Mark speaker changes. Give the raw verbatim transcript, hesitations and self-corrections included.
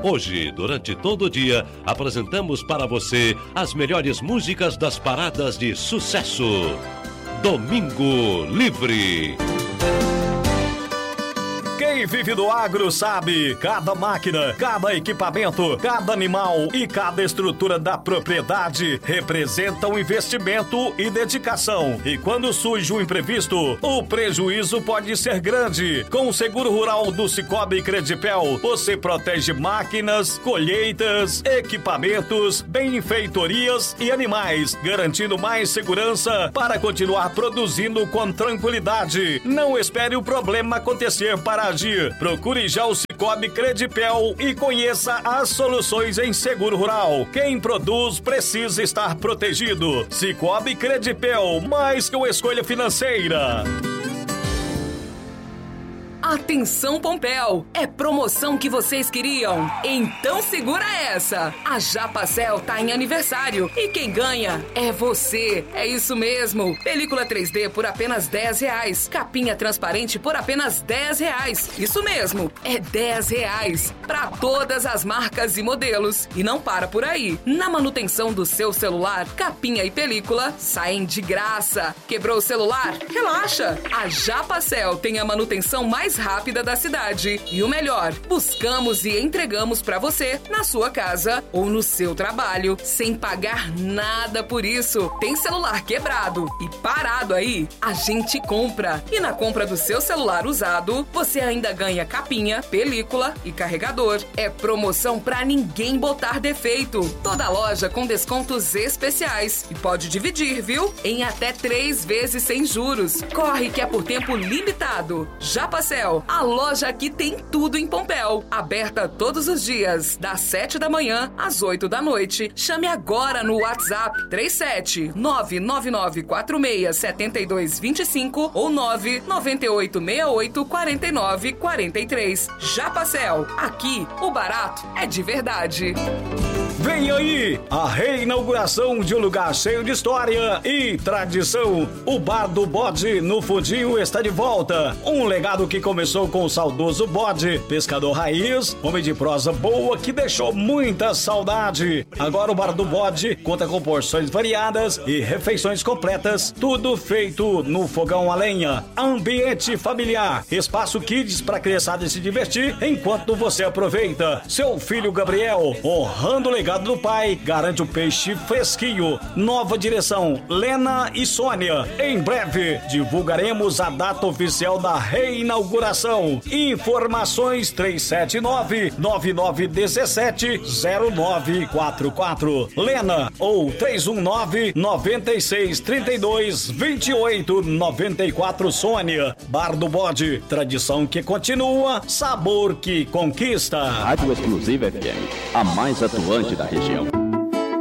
Speaker 1: Hoje, durante todo o dia, apresentamos para você as melhores músicas das paradas de sucesso. Domingo Livre.
Speaker 2: Quem vive do agro sabe, cada máquina, cada equipamento, cada animal e cada estrutura da propriedade representa um investimento e dedicação. E quando surge um imprevisto, o prejuízo pode ser grande. Com o seguro rural do Cicobi Credipel, você protege máquinas, colheitas, equipamentos, benfeitorias e animais, garantindo mais segurança para continuar produzindo com tranquilidade. Não espere o problema acontecer para agir. Procure já o Cicobi Credipel e conheça as soluções em seguro rural. Quem produz precisa estar protegido. Cicobi Credipel, mais que uma escolha financeira.
Speaker 3: Atenção, Pompéu! É promoção que vocês queriam? Então segura essa! A Japacel tá em aniversário e quem ganha é você! É isso mesmo! Película três D por apenas dez reais. Capinha transparente por apenas dez reais. Isso mesmo! É dez reais. Para todas as marcas e modelos. E não para por aí. Na manutenção do seu celular, capinha e película saem de graça. Quebrou o celular? Relaxa! A Japacel tem a manutenção mais rápida da cidade. E o melhor, buscamos e entregamos para você na sua casa ou no seu trabalho, sem pagar nada por isso. Tem celular quebrado e parado aí? A gente compra. E na compra do seu celular usado, você ainda ganha capinha, película e carregador. É promoção pra ninguém botar defeito. Toda loja com descontos especiais. E pode dividir, viu? Em até três vezes sem juros. Corre que é por tempo limitado. Japacel, a loja aqui tem tudo em Pompéu. Aberta todos os dias, das sete da manhã às oito da noite. Chame agora no WhatsApp três sete nove nove nove quatro seis sete dois dois cinco ou nove nove oito seis oito quatro nove quatro três. Japacel, aqui o barato é de verdade.
Speaker 2: Vem aí a reinauguração de um lugar cheio de história e tradição. O Bar do Bode no Fundinho está de volta. Um legado que começou com o saudoso Bode, pescador raiz, homem de prosa boa que deixou muita saudade. Agora o Bar do Bode conta com porções variadas e refeições completas, tudo feito no fogão a lenha. Ambiente familiar, espaço kids para criançada se divertir enquanto você aproveita. Seu filho Gabriel, honrando o legado do pai, garante o peixe fresquinho. Nova direção, Lena e Sônia. Em breve, divulgaremos a data oficial da reinauguração. Informações três sete nove nove nove um sete zero nove quatro quatro. Lena ou três um nove nove seis três dois dois oito nove quatro. Sônia. Bar do Bode, tradição que continua, sabor que conquista.
Speaker 4: Rádio Exclusiva F M, a mais atuante da região.